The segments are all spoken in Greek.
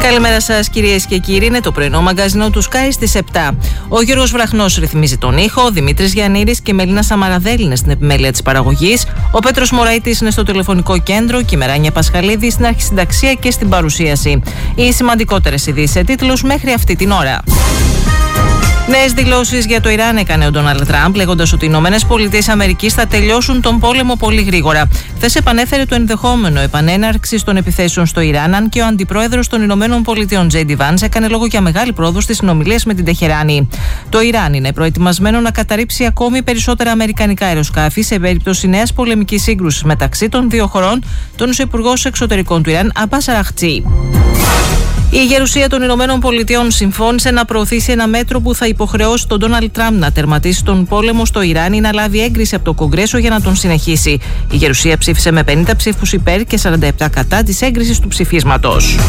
Καλημέρα σας κυρίες και κύριοι, είναι το πρωινό μαγκαζινό του Sky στις 7. Ο Γιώργος Βραχνός ρυθμίζει τον ήχο, ο Δημήτρης Γιαννήρης και η Μελίνα Σαμαραδέλη είναι στην επιμέλεια της παραγωγής, ο Πέτρος Μωραήτης είναι στο τηλεφωνικό κέντρο και η Μεράνια Πασχαλίδη στην αρχισυνταξία και στην παρουσίαση. Οι σημαντικότερες ειδήσεις σε τίτλους μέχρι αυτή την ώρα. Νέες δηλώσεις για το Ιράν έκανε ο Ντόναλντ Τραμπ, λέγοντας ότι οι ΗΠΑ θα τελειώσουν τον πόλεμο πολύ γρήγορα. Χθες επανέφερε το ενδεχόμενο επανέναρξης των επιθέσεων στο Ιράν, αν και ο αντιπρόεδρος των ΗΠΑ, Τζέιντι Βάνς, έκανε λόγο για μεγάλη πρόοδο στις συνομιλίες με την Τεχεράνη. Το Ιράν είναι προετοιμασμένο να καταρρύψει ακόμη περισσότερα αμερικανικά αεροσκάφη σε περίπτωση νέας πολεμικής σύγκρουσης μεταξύ των δύο χωρών, τόνισε ο Υπουργός Εξωτερικών του Ιράν, Αμπάς Αραχτζή. Η ηγερουσία των Ηνωμένων Πολιτειών συμφώνησε να προωθήσει ένα μέτρο που θα υποχρεώσει τον Ντόναλντ Τραμπ να τερματίσει τον πόλεμο στο Ιράν ή να λάβει έγκριση από το Κογκρέσο για να τον συνεχίσει. Η ηγερουσία ψήφισε με 50 ψήφους υπέρ και 47 κατά της έγκρισης του ψηφίσματος.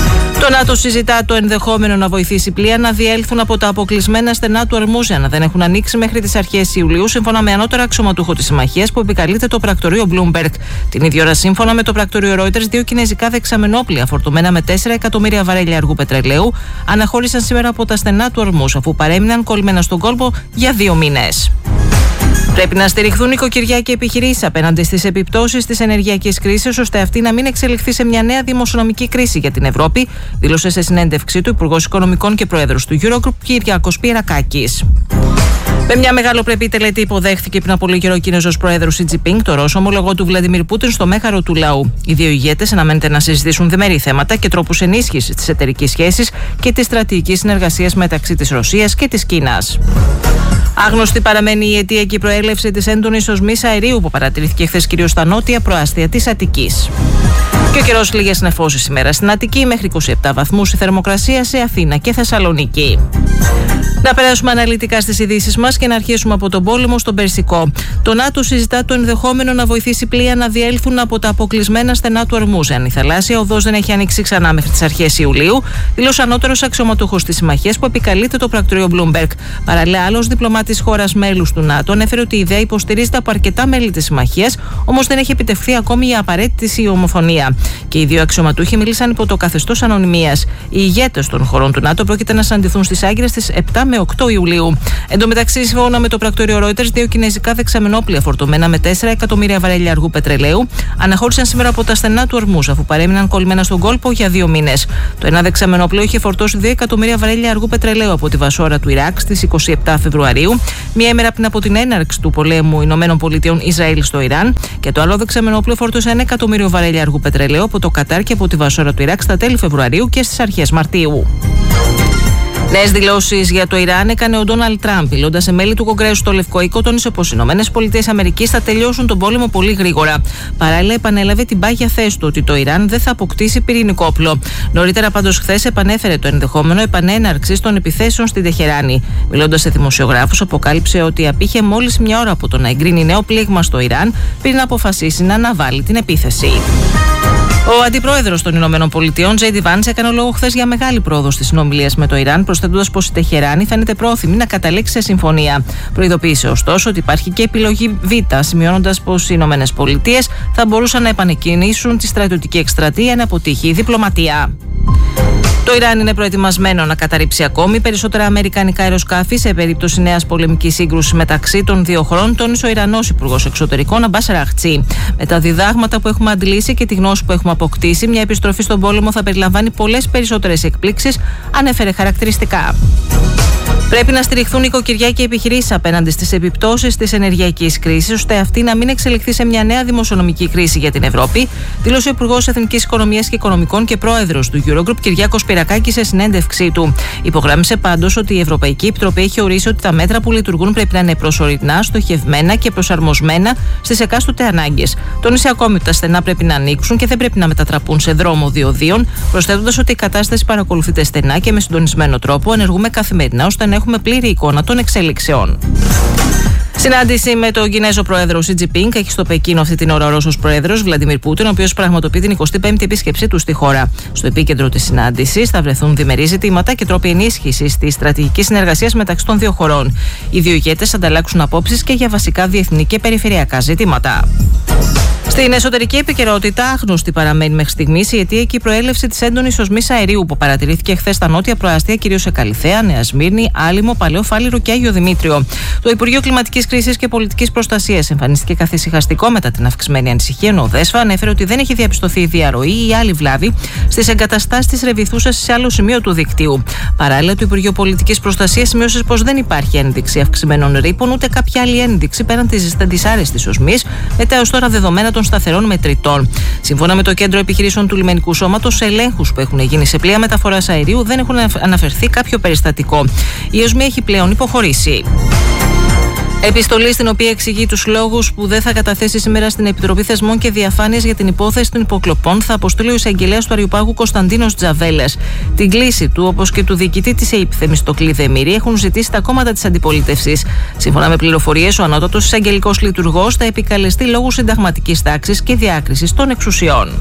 Το ΝΑΤΟ συζητά το ενδεχόμενο να βοηθήσει πλοία να διέλθουν από τα αποκλεισμένα στενά του Ορμούζ, αν δεν έχουν ανοίξει μέχρι τις αρχές Ιουλίου, σύμφωνα με ανώτερο αξιωματούχο της συμμαχίας που επικαλείται το πρακτορείο Bloomberg. Την ίδια ώρα, σύμφωνα με το πρακτορείο Reuters, δύο κινέζικα δεξαμενόπλοια φορτωμένα με 4 εκατομμύρια βαρέλια αργού πετρελαίου αναχώρησαν σήμερα από τα στενά του Ορμούζ, αφού παρέμειναν κολλημένα στον κόλπο για 2 μήνες. Πρέπει να στηριχθούν οικοκυριά και επιχειρήσεις απέναντι στις επιπτώσεις της ενεργειακής κρίσης, ώστε αυτή να μην εξελιχθεί σε μια νέα δημοσιονομική κρίση για την Ευρώπη, δήλωσε σε συνέντευξή του Υπουργός Οικονομικών και Πρόεδρος του Eurogroup, Κυριάκος Πυρακάκης. Με μια μεγαλοπρεπή τελετή υποδέχθηκε πριν από λίγο καιρό ο Κινέζος Πρόεδρος Σι Τζινπίνγκ, το Ρώσο ομολογό του Βλαντιμίρ Πούτιν, στο μέγαρο του λαού. Οι δύο ηγέτες αναμένεται να συζητήσουν διμερεί θέματα και τρόπους ενίσχυσης της εταιρικής σχέσης και της στρατηγικής συνεργασίας μεταξύ της Ρωσίας και της Κίνας. Άγνωστη παραμένει η αιτία και η προέλευση της έντονης οσμής αερίου που παρατηρήθηκε χθες κυρίως στα νότια προάστια της Αττικής. Και ο καιρός, λίγες νεφώσεις σήμερα στην Αττική, μέχρι 27 βαθμούς η θερμοκρασία σε Αθήνα και Θεσσαλονίκη. Να περάσουμε αναλυτικά στις ειδήσεις μας και να αρχίσουμε από τον πόλεμο στον Περσικό. Το ΝΑΤΟ συζητά το ενδεχόμενο να βοηθήσει πλοία να διέλθουν από τα αποκλεισμένα στενά του Ορμούζ, αν η θαλάσσια οδός δεν έχει ανοίξει ξανά μέχρι τις αρχές Ιουλίου, δήλωσε ανώτερος αξιωματούχος της συμμαχίας που επικαλείται το πρακτορείο Bloomberg. Παραλληλά, άλλος διπλωμάτης χώρας μέλους του ΝΑΤΟ ανέφερε ότι η ιδέα υποστηρίζεται από αρκετά μέλη της συμμαχίας, όμως δεν έχει επιτευχθεί ακόμη η απαραίτητη ομοφωνία. Και οι δύο αξιωματούχοι μίλησαν υπό το καθεστώς ανωνυμίας. Οι ηγέτες των χωρών του ΝΑΤΟ πρόκειται να συναντηθούν στις Άγκυρες στις 7 με 8 Ιουλίου. Εν τω μεταξύ, σύμφωνα με το πρακτορείο Reuters, δύο κινέζικα δεξαμενόπλοια φορτωμένα με 4 εκατομμύρια βαρέλια αργού πετρελαίου αναχώρησαν σήμερα από τα στενά του Ορμούζ, αφού παρέμειναν κολλημένα στον κόλπο για 2 μήνες. Το ένα δεξαμενόπλοιο είχε φορτώσει 2 εκατομμύρια βαρέλια αργού πετρελαίου από τη Βασόρα του Ιράκ στις 27 Φεβρουαρίου, μία ημέρα πριν από την έναρξη του πολέμου ΗΠΑ-Ισραήλ στο Ιράν, και το άλλο δεξαμενόπλοιο φόρτωσε 1 εκατομμύριο βαρέλια αργού πετρελαίου από το Κατάρ και από τη Βασόρα του Ιράκ στα τέλη Φεβρουαρίου και στις αρχές Μαρτίου. Νέες δηλώσεις για το Ιράν έκανε ο Ντόναλντ Τραμπ, μιλώντας σε μέλη του Κογκρέσου στο Λευκό Οίκο, τόνισε πως οι ΗΠΑ θα τελειώσουν τον πόλεμο πολύ γρήγορα. Παράλληλα, επανέλαβε την πάγια θέση του ότι το Ιράν δεν θα αποκτήσει πυρηνικό όπλο. Νωρίτερα, πάντως, χθες επανέφερε το ενδεχόμενο επανέναρξης των επιθέσεων στην Τεχεράνη. Μιλώντας σε δημοσιογράφους, αποκάλυψε ότι απήχε μόλις μια ώρα από το να εγκρίνει νέο πλήγμα στο Ιράν πριν να αποφασίσει να αναβάλει την επίθεση. Ο αντιπρόεδρος των ΗΠΑ, Τζέιντι Βάνς, έκανε λόγο χθες για μεγάλη πρόοδο στις συνομιλίες με το Ιράν, προσθέτοντας πως η Τεχεράνη φαίνεται πρόθυμη να καταλήξει σε συμφωνία. Προειδοποίησε ωστόσο ότι υπάρχει και επιλογή Β, σημειώνοντας πως οι ΗΠΑ θα μπορούσαν να επανεκκινήσουν τη στρατιωτική εκστρατεία αν αποτύχει η διπλωματία. Το Ιράν είναι προετοιμασμένο να καταρρύψει ακόμη περισσότερα αμερικανικά αεροσκάφη σε περίπτωση νέας πολεμικής σύγκρουσης μεταξύ των δύο χωρών, τόνισε ο Ιρανός Υπουργός Εξωτερικών, Αμπάς Αραχτζή. Με τα διδάγματα που έχουμε αντλήσει και τη γνώση που έχουμε αποκτήσει, μια επιστροφή στον πόλεμο θα περιλαμβάνει πολλές περισσότερες εκπλήξεις, ανέφερε χαρακτηριστικά. Πρέπει να στηριχθούν οικοκυριά και επιχειρήσεις απέναντι στις επιπτώσεις της ενεργειακής κρίσης, ώστε αυτή να μην εξελιχθεί σε μια νέα δημοσιονομική κρίση για την Ευρώπη, δήλωσε ο Υπουργός Εθνικής Οικονομίας και Οικονομικών και Πρόεδρος του Eurogroup, Κυριάκος Πυρακάκης, σε συνέντευξή του. Υπογράμμισε πάντως ότι η Ευρωπαϊκή Επιτροπή έχει ορίσει ότι τα μέτρα που λειτουργούν πρέπει να είναι προσωρινά, στοχευμένα και προσαρμοσμένα στις εκάστοτε ανάγκες. Τόνισε ακόμη ότι τα στενά πρέπει να ανοίξουν και δεν πρέπει να μετατραπούν σε δρόμο διοδίων, προσθέτοντας ότι η κατάσταση παρακολουθείται στενά και με συντονισμένο τρόπο ενεργούμε καθημερινά ώστε να έχουμε πλήρη εικόνα των εξελίξεων. Συνάντηση με τον Κινέζο Πρόεδρο Σι Τζινπίνγκ έχει στο Πεκίνο αυτή την ώρα ο Ρώσος Πρόεδρος Βλαντιμίρ Πούτιν, ο οποίος πραγματοποιεί την 25η επίσκεψή του στη χώρα. Στο επίκεντρο της συνάντησης θα βρεθούν διμερείς ζητήματα και τρόποι ενίσχυσης της στρατηγικής συνεργασίας μεταξύ των δύο χωρών. Οι δύο ηγέτες ανταλλάξουν απόψεις και για βασικά διεθνή και περιφερειακά ζητήματα. Στην εσωτερική επικαιρότητα, άγνωστη παραμένει μέχρι στιγμής η αιτία και η προέλευση της έντονης οσμής αερίου που παρατηρήθηκε χθες στα νότια προάστια, κυρίως σε Καλιθέα, Νέα Σμύρνη, Άλυμο, Παλαιό Φάληρο και Άγιο Δημήτριο. Το Υπουργείο Κλιματικής Κρίσης και Πολιτικής Προστασίας εμφανίστηκε καθησυχαστικό μετά την αυξημένη ανησυχία, ενώ ο ΔΕΣΦΑ ανέφερε ότι δεν έχει διαπιστωθεί διαρροή ή άλλη βλάβη στις εγκαταστάσεις της ρεβιθούσας σε άλλο σημείο του δικτύου. Παράλληλα, το Υπουργείο Πολιτικής Προστασίας σημείωσε πως δεν υπάρχει ένδειξη αυξημένων ρήπων ούτε κάποια άλλη ένδειξη πέραν της δυσάρεστης οσμής, με τα έως τώρα δεδομένα των σταθερών μετρητών. Σύμφωνα με το Κέντρο Επιχειρήσεων του Λιμενικού Σώματος, σε ελέγχους που έχουν γίνει σε πλοία μεταφοράς αερίου δεν έχουν αναφερθεί κάποιο περιστατικό. Η οσμή έχει πλέον υποχωρήσει. Επιστολή στην οποία εξηγεί τους λόγους που δεν θα καταθέσει σήμερα στην Επιτροπή Θεσμών και Διαφάνειας για την υπόθεση των υποκλοπών θα αποστείλει ο εισαγγελέας του Αριουπάγου Κωνσταντίνος Τζαβέλας. Την κλήση του, όπως και του διοικητή της ΕΥΠ Θεμιστοκλή Δεμήρη, έχουν ζητήσει τα κόμματα της αντιπολίτευσης. Σύμφωνα με πληροφορίες, ο ανώτατος εισαγγελικός λειτουργός θα επικαλεστεί λόγους συνταγματικής τάξης και διάκρισης των εξουσιών.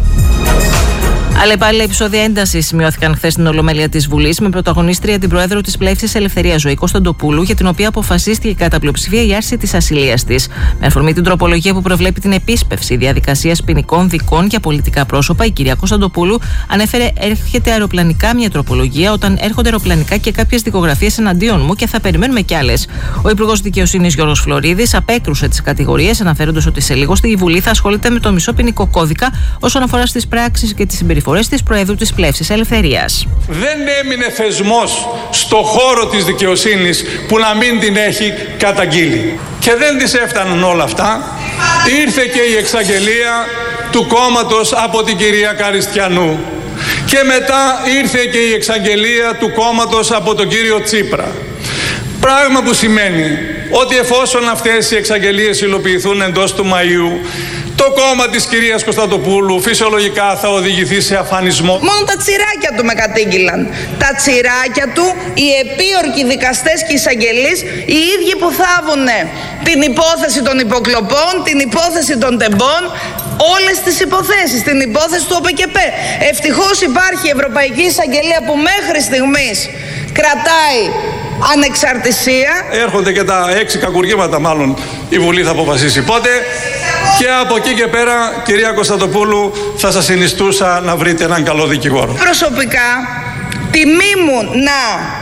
Αλλεπάλληλα επεισόδια έντασης σημειώθηκαν χθες στην Ολομέλεια της Βουλής, με πρωταγωνίστρια την Πρόεδρο της Πλεύσης Ελευθερία Ζωή Κωνσταντοπούλου, για την οποία αποφασίστηκε κατά πλειοψηφία η άρση της ασυλίας της. Με αφορμή την τροπολογία που προβλέπει την επίσπευση διαδικασίας ποινικών δικών για πολιτικά πρόσωπα, η κυρία Κωνσταντοπούλου ανέφερε: έρχεται αεροπλανικά μια τροπολογία όταν έρχονται αεροπλανικά και κάποιες δικογραφίες εναντίον μου και θα περιμένουμε κι άλλες. Ο Υπουργός Δικαιοσύνης Γιώργος Φλωρίδης απέκρουσε τις κατηγορίες, αναφέροντας ότι σε λίγο στη Βουλή θα ασχολείται με το μισό ποινικό κώδικα όσον αφορά στις πράξεις και τις συμπεριφορές της Προέδρου της Πλεύσης Ελευθερίας. Δεν έμεινε θεσμός στο χώρο της δικαιοσύνης που να μην την έχει καταγγείλει. Και δεν της έφταναν όλα αυτά. Ήρθε και η εξαγγελία του κόμματος από την κυρία Καριστιανού. Και μετά ήρθε και η εξαγγελία του κόμματος από τον κύριο Τσίπρα. Πράγμα που σημαίνει ότι εφόσον αυτές οι εξαγγελίες υλοποιηθούν εντός του Μαΐου, το κόμμα της κυρίας Κωνσταντοπούλου φυσιολογικά θα οδηγηθεί σε αφανισμό. Μόνο τα τσιράκια του με κατήγγυλαν. Τα τσιράκια του, οι επίορκοι δικαστές και εισαγγελείς, οι ίδιοι που θάβουνε την υπόθεση των υποκλοπών, την υπόθεση των τεμπών, όλες τις υποθέσεις, την υπόθεση του ΟΠΚΠ. Ευτυχώς υπάρχει η Ευρωπαϊκή Εισαγγελία που μέχρι στιγμής κρατάει ανεξαρτησία. Έρχονται και τα 6 κακουργήματα, μάλλον η Βουλή θα αποφασίσει πότε. Και από εκεί και πέρα, κυρία Κωνσταντοπούλου, θα σας συνιστούσα να βρείτε έναν καλό δικηγόρο. Προσωπικά, τιμή μου να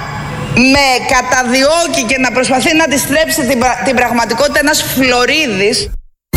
με καταδιώκει και να προσπαθεί να αντιστρέψει την πραγματικότητα ένας Φλωρίδης.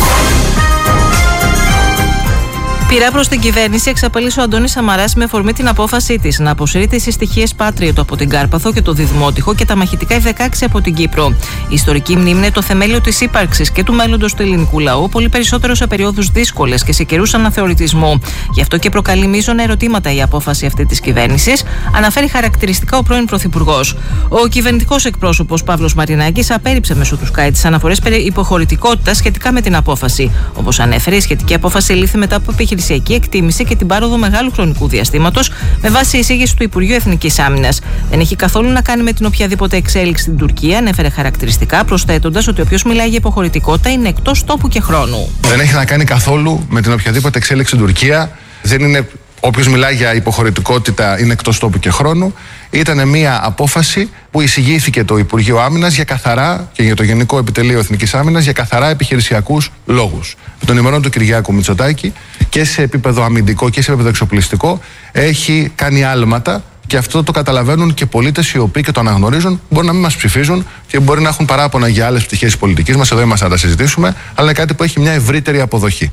Πειρά προς την κυβέρνηση εξαπέλυσε ο Αντώνης Σαμαράς με αφορμή την απόφασή της να αποσύρει τις συστοιχίες Patriot από την Κάρπαθο και το Διδημότυχο και τα μαχητικά F-16 από την Κύπρο. Η ιστορική μνήμη είναι το θεμέλιο της ύπαρξης και του μέλλοντος του ελληνικού λαού, πολύ περισσότερο σε περιόδους δύσκολες και σε καιρούς αναθεωρητισμού. Γι' αυτό και προκαλεί μείζωνα ερωτήματα η απόφαση αυτή της κυβέρνησης, αναφέρει χαρακτηριστικά ο πρώην Πρωθυπουργός. Ο κυβερνητικός εκπρόσωπος Παύλος Μαρινάκης απέρριψε μέσω του ΣΚΑΙ τις αναφορές περί υποχωρητικότητας σχετικά με την απόφαση. Όπως ανέφερε, η σχετική απόφαση λήφθη μετά από επιχειρησιακή εκτίμηση και την πάροδο μεγάλου χρονικού διαστήματος με βάση εισήγηση του Υπουργείου Εθνικής Άμυνας. Δεν έχει καθόλου να κάνει με την οποιαδήποτε εξέλιξη στην Τουρκία, ανέφερε χαρακτηριστικά, προσθέτοντας ότι όποιος μιλάει για υποχωρητικότητα είναι εκτός τόπου και χρόνου. Δεν έχει να κάνει καθόλου με την οποιαδήποτε εξέλιξη στην Τουρκία. Δεν είναι. Όποιος μιλάει για υποχωρητικότητα είναι εκτός τόπου και χρόνου. Ήταν μια απόφαση που εισηγήθηκε το Υπουργείο Άμυνας για καθαρά και για το Γενικό Επιτελείο Εθνικής Άμυνας για καθαρά επιχειρησιακούς λόγους. Με τον ημερών του Κυριάκου Μητσοτάκη και σε επίπεδο αμυντικό και σε επίπεδο εξοπλιστικό έχει κάνει άλματα. Και αυτό το καταλαβαίνουν και πολίτες οι οποίοι και το αναγνωρίζουν. Μπορεί να μην μας ψηφίζουν και μπορεί να έχουν παράπονα για άλλες πτυχές της πολιτικής μας. Εδώ είμαστε να τα συζητήσουμε, αλλά είναι κάτι που έχει μια ευρύτερη αποδοχή.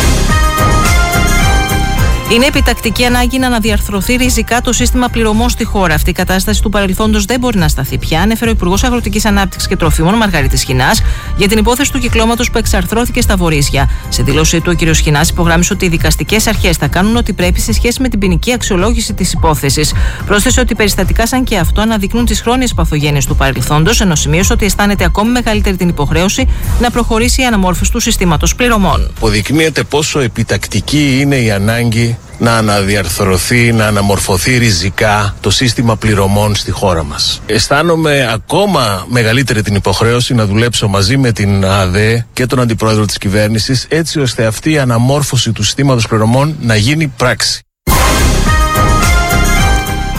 Είναι επιτακτική ανάγκη να αναδιαρθρωθεί ριζικά το σύστημα πληρωμών στη χώρα. Αυτή η κατάσταση του παρελθόντος δεν μπορεί να σταθεί πια, ανέφερε ο Υπουργός Αγροτικής Ανάπτυξης και Τροφίμων Μαργαρίτης Χινάς για την υπόθεση του κυκλώματος που εξαρθρώθηκε στα Βορίσια. Σε δήλωσή του, ο κ. Χινάς υπογράμμισε ότι οι δικαστικές αρχές θα κάνουν ό,τι πρέπει σε σχέση με την ποινική αξιολόγηση της υπόθεσης. Πρόσθεσε ότι περιστατικά σαν και αυτό αναδεικνύουν τις χρόνιες παθογένειες του παρελθόντος, ενώ σημείωσε ότι αισθάνεται ακόμη μεγαλύτερη την υποχρέωση να προχωρήσει η αναμόρφωση του συστήματος πληρωμών. Αποδεικνύεται πόσο επιτακτική είναι η ανάγκη να αναδιαρθρωθεί, να αναμορφωθεί ριζικά το σύστημα πληρωμών στη χώρα μας. Αισθάνομαι ακόμα μεγαλύτερη την υποχρέωση να δουλέψω μαζί με την ΑΔΕ και τον Αντιπρόεδρο της Κυβέρνησης, έτσι ώστε αυτή η αναμόρφωση του συστήματος πληρωμών να γίνει πράξη.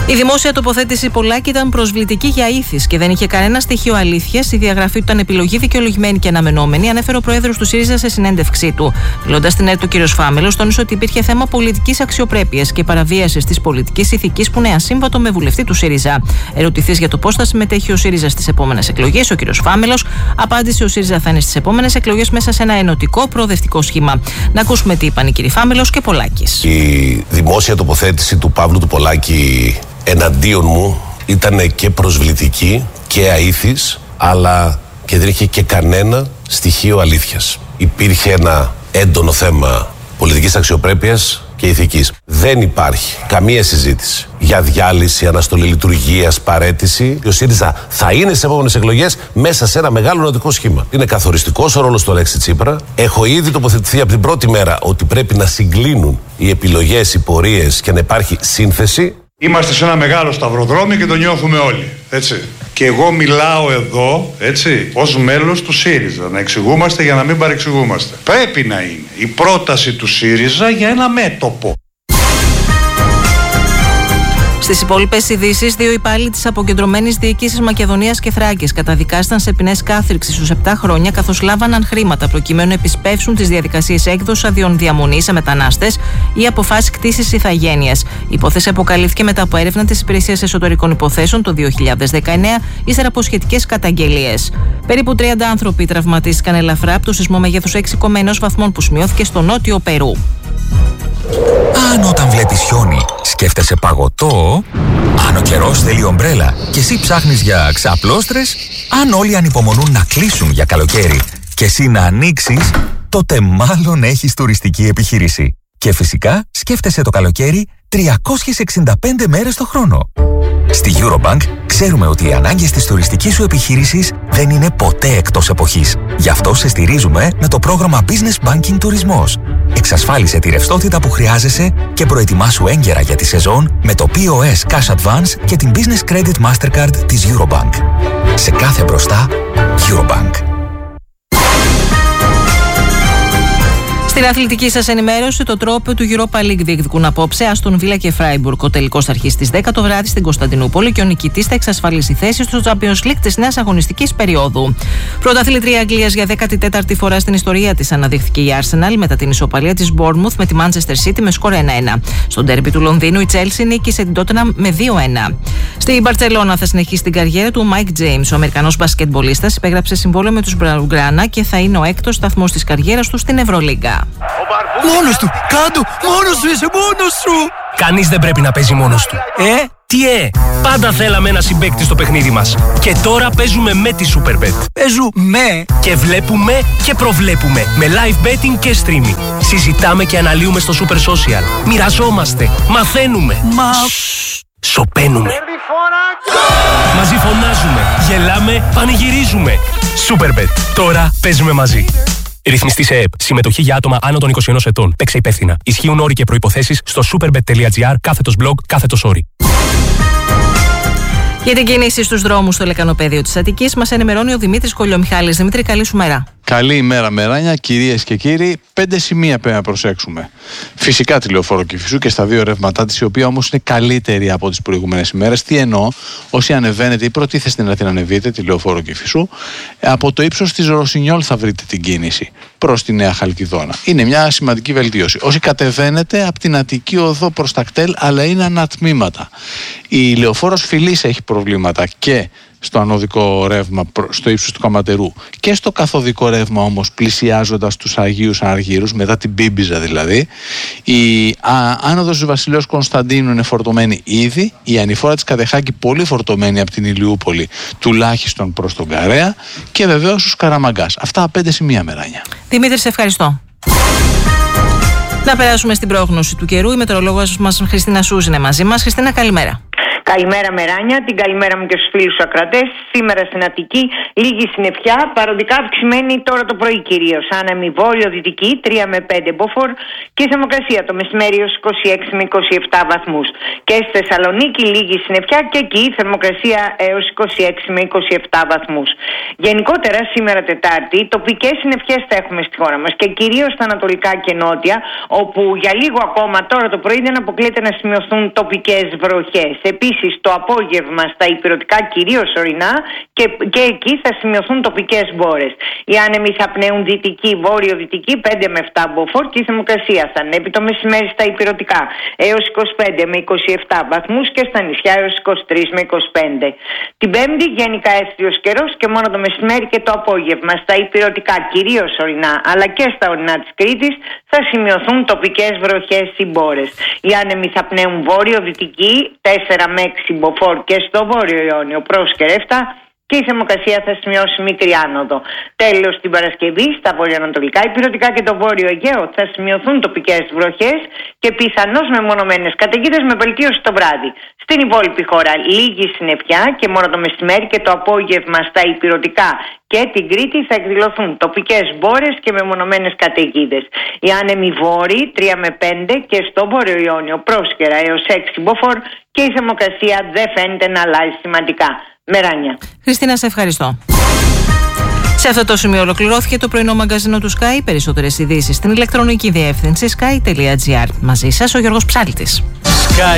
Η δημόσια τοποθέτηση Πολάκη ήταν προσβλητική για ήθης και δεν είχε κανένα στοιχείο αλήθειας. Η διαγραφή του ήταν επιλογή δικαιολογημένη και αναμενόμενη, ανέφερε ο πρόεδρος του ΣΥΡΙΖΑ σε συνέντευξή του. Μιλώντας στην ΕΡΤ, ο κ. Φάμελος τόνισε ότι υπήρχε θέμα πολιτικής αξιοπρέπειας και παραβίασης της πολιτικής ηθικής που είναι ασύμβατο με βουλευτή του ΣΥΡΙΖΑ. Ερωτηθής για το πώς θα συμμετέχει ο ΣΥΡΙΖΑ στις επόμενες εκλογές, ο κ. Φάμελος απάντησε: ο ΣΥΡΙΖΑ θα είναι στις επόμενες εκλογές μέσα σε ένα ενωτικό προοδευτικό σχήμα. Να ακούσουμε τι είπαν οι κ. Φάμελος και Πολάκης. Η δημόσια τοποθέτηση του Παύλου του Πολάκη εναντίον μου ήταν και προσβλητική και αήθης, αλλά και δεν είχε και κανένα στοιχείο αλήθειας. Υπήρχε ένα έντονο θέμα πολιτικής αξιοπρέπειας και ηθικής. Δεν υπάρχει καμία συζήτηση για διάλυση, αναστολή λειτουργίας, παραίτηση. Ο ΣΥΡΙΖΑ θα είναι στις επόμενες εκλογές μέσα σε ένα μεγάλο ενωτικό σχήμα. Είναι καθοριστικός ο ρόλος του Αλέξη Τσίπρα. Έχω ήδη τοποθετηθεί από την πρώτη μέρα ότι πρέπει να συγκλίνουν οι επιλογές, οι πορείες και να υπάρχει σύνθεση. Είμαστε σε ένα μεγάλο σταυροδρόμι και το νιώθουμε όλοι, έτσι. Και εγώ μιλάω εδώ, έτσι, ως μέλος του ΣΥΡΙΖΑ. Να εξηγούμαστε για να μην παρεξηγούμαστε. Πρέπει να είναι η πρόταση του ΣΥΡΙΖΑ για ένα μέτωπο. Στις υπόλοιπες ειδήσεις, 2 υπάλληλοι της αποκεντρωμένης διοίκησης Μακεδονίας και Θράκης καταδικάστηκαν σε ποινές κάθριξης στους 7 χρόνια, καθώς λάβαναν χρήματα προκειμένου να επισπεύσουν τις διαδικασίες έκδοσης αδειών διαμονής σε μετανάστες ή αποφάσεις κτήσης ηθαγένειας. Η υπόθεση αποκαλύφθηκε μετά από έρευνα της Υπηρεσίας Εσωτερικών Υποθέσεων το 2019, ύστερα από σχετικές καταγγελίες. Περίπου 30 άνθρωποι τραυματίστηκαν ελαφρά από το σεισμό μεγέθους 6,1 βαθμών που σημειώθηκε στο νότιο Περού. Αν όταν βλέπεις χιόνι σκέφτεσαι παγωτό, αν ο καιρός θέλει ομπρέλα και εσύ ψάχνεις για ξαπλώστρες, αν όλοι ανυπομονούν να κλείσουν για καλοκαίρι και εσύ να ανοίξεις, τότε μάλλον έχεις τουριστική επιχείρηση. Και φυσικά σκέφτεσαι το καλοκαίρι 365 μέρες το χρόνο. Στη Eurobank ξέρουμε ότι οι ανάγκες της τουριστικής σου επιχείρησης δεν είναι ποτέ εκτός εποχής. Γι' αυτό σε στηρίζουμε με το πρόγραμμα Business Banking Τουρισμός. Εξασφάλισε τη ρευστότητα που χρειάζεσαι και προετοιμάσου έγκαιρα για τη σεζόν με το POS Cash Advance και την Business Credit Mastercard της Eurobank. Σε κάθε μπροστά, Eurobank. Στην αθλητική σας ενημέρωση, το τρόπο του Europa League διεκδικούν απόψε Αστον Βίλα και Φράιμπουργκ. Ο τελικός θα αρχίσει στις 10 το βράδυ στην Κωνσταντινούπολη και ο νικητής θα εξασφαλίσει θέση στο Champions League της νέας αγωνιστικής περίοδου. Πρωταθλήτρια Αγγλίας για 14η φορά στην ιστορία της αναδείχθηκε η Arsenal μετά την ισοπαλία της Bournemouth με τη Manchester City με σκορ 1-1. Στο ντέρμπι του Λονδίνου η Chelsea νίκησε την Tottenham με 2-1. Στη Μπαρτσελώνα θα συνεχίσει την καριέρα του Mike James. Ο Αμερικανός μπασκετμπολίστας υπέγραψε συμβόλαιο με τους Μπλαουγκράνα και θα είναι ο έκτος σταθμός της καριέρας του στην Ευρωλίγκα. Μόνος του! Κάντο! Μόνος σου είσαι! Μόνος σου! Κανείς δεν πρέπει να παίζει μόνος του. Τι πάντα θέλαμε ένα συμπαίκτη στο παιχνίδι μας. Και τώρα παίζουμε με τη Superbet. Παίζουμε! Και βλέπουμε και προβλέπουμε. Με live betting και streaming. Συζητάμε και αναλύουμε στο Super Social. Μοιραζόμαστε. Μαθαίνουμε. Σωπαίνουμε. Μαζί φωνάζουμε. Γελάμε. Πανηγυρίζουμε. Superbet. Τώρα παίζουμε μαζί. Ρυθμιστή σε ΕΕΠ. Συμμετοχή για άτομα άνω των 21 ετών. Παίξε υπεύθυνα. Ισχύουν όροι και προϋποθέσεις στο superbet.gr/blog/όροι. Για την κίνηση στους δρόμους στο λεκανοπέδιο της Αττικής μας ενημερώνει ο Δημήτρης Κολιομιχάλης. Δημήτρη, καλή σου μέρα. Καλή ημέρα, Μεράνια. Κυρίες και κύριοι, 5 σημεία πρέπει να προσέξουμε. Φυσικά τη Λεωφόρο Κηφισού και στα 2 ρεύματά της, η οποία όμως είναι καλύτερη από τις προηγούμενες ημέρες. Τι εννοώ, όσοι ανεβαίνετε ή προτίθεστε να την ανεβείτε, τη Λεωφόρο Κηφισού, από το ύψος της Ρωσινιόλ θα βρείτε την κίνηση προς τη Νέα Χαλκιδόνα. Είναι μια σημαντική βελτίωση. Όσοι κατεβαίνετε από την Αττική Οδό προς τα κτέλ, αλλά είναι ανατμήματα. Η Λεωφόρος Φιλής έχει προβλήματα και στο ανωδικό ρεύμα στο ύψος του Καματερού και στο καθοδικό ρεύμα όμως πλησιάζοντας τους Αγίους Αργύρους, μετά την Μπίμπιζα δηλαδή. Η άνοδος του Βασιλέως Κωνσταντίνου είναι φορτωμένη ήδη, η ανηφόρα της Κατεχάκη πολύ φορτωμένη από την Ηλιούπολη τουλάχιστον προς τον Καρέα και βεβαίως στους Καραμαγκάς. Αυτά 5 σημεία, Μεράνια. Δημήτρη, σε ευχαριστώ. Να περάσουμε στην πρόγνωση του καιρού. Η μετεωρολόγος μας Χριστίνα Σούζ είναι μαζί μας. Χριστίνα, καλημέρα. Καλημέρα, Μεράνια. Την καλημέρα μου και στους φίλους τους ακροατές. Σήμερα στην Αττική λίγη συννεφιά, παροδικά αυξημένη τώρα το πρωί κυρίως. Άνεμη βόρειο-δυτική 3 με 5 μποφόρ και θερμοκρασία το μεσημέρι ως 26 με 27 βαθμούς. Και στη Θεσσαλονίκη λίγη συννεφιά και εκεί θερμοκρασία έως 26 με 27 βαθμούς. Γενικότερα σήμερα Τετάρτη τοπικές συννεφιές θα έχουμε στη χώρα μας και κυρίως στα ανατολικά και νότια, όπου για λίγο ακόμα τώρα το πρωί δεν αποκλείεται να σημειωθούν τοπικές βροχές. Επίσης Επίσης το απόγευμα στα υπηρετικά κυρίως ορεινά και εκεί θα σημειωθούν τοπικές μπόρες. Οι άνεμοι θα πνέουν δυτική, βόρειο-δυτική 5 με 7 μποφόρ και η θερμοκρασία θα ανέβει το μεσημέρι στα υπηρετικά έως 25 με 27 βαθμούς και στα νησιά έως 23 με 25. Την Πέμπτη γενικά εύθριος καιρός και μόνο το μεσημέρι και το απόγευμα στα υπηρετικά κυρίως ορεινά αλλά και στα ορεινά της Κρήτης θα σημειωθούν τοπικές βροχές ή μπόρες. Οι άνεμοι θα πνέουν βόρειο-δυτική 4 με 6 μποφόρ και στο βόρειο Ιόνιο προς και ρεύτα και η θερμοκρασία θα σημειώσει μικρή άνοδο. Τέλος, την Παρασκευή στα βορειοανατολικά υπηρετικά και το βόρειο Αιγαίο θα σημειωθούν τοπικές βροχές και πιθανώς μεμονωμένες καταιγίδες με βελτίωση το βράδυ. Στην υπόλοιπη χώρα λίγη συννεφιά και μόνο το μεσημέρι και το απόγευμα στα υπηρετικά και την Κρήτη θα εκδηλωθούν τοπικές μπόρες και μεμονωμένες καταιγίδες. Οι άνεμοι βόρειοι 3 με 5 και στο βόρειο Ιόνιο πρόσκαιρα έως 6 μποφόρ και η θερμοκρασία δεν φαίνεται να αλλάζει σημαντικά. Μεράνια. Χριστίνα, σε ευχαριστώ. Σε αυτό το σημείο ολοκληρώθηκε το πρωινό μαγκαζίνο του Sky. Περισσότερες ειδήσεις στην ηλεκτρονική διεύθυνση sky.gr. Μαζί σας ο Γιώργος Ψάλτης.